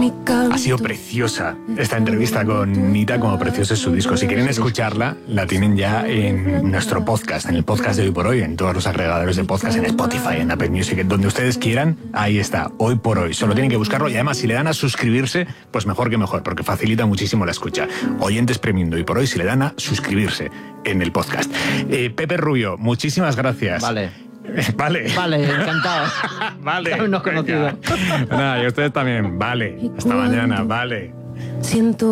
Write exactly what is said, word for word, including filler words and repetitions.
Ha sido preciosa esta entrevista con Nita, como precioso es su disco. Si quieren escucharla, la tienen ya en nuestro podcast, en el podcast de Hoy por Hoy, en todos los agregadores de podcast, en Spotify, en Apple Music, donde ustedes quieran. Ahí está, Hoy por Hoy. Solo tienen que buscarlo y además si le dan a suscribirse, pues mejor que mejor, porque facilita muchísimo la escucha. Oyentes Premium de Hoy por Hoy, si le dan a suscribirse en el podcast. Eh, Pepe Rubio, muchísimas gracias. Vale. Vale. Vale, encantado. Vale. Habernos conocido. Nada, y ustedes también. Vale. Hasta mañana. Vale. Siento